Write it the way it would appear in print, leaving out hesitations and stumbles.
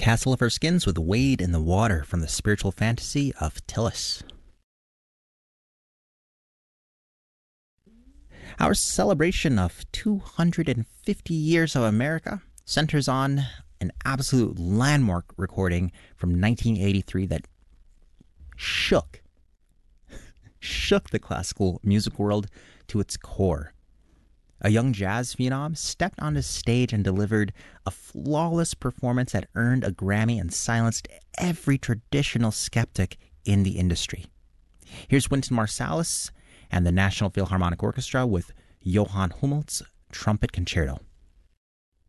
Castle of Her Skins with Wade in the Water from the spiritual fantasy of Tillis. Our celebration of 250 years of America centers on an absolute landmark recording from 1983 that shook the classical music world to its core. A young jazz phenom stepped on the stage and delivered a flawless performance that earned a Grammy and silenced every traditional skeptic in the industry. Here's Wynton Marsalis and the National Philharmonic Orchestra with Johann Hummel's Trumpet Concerto.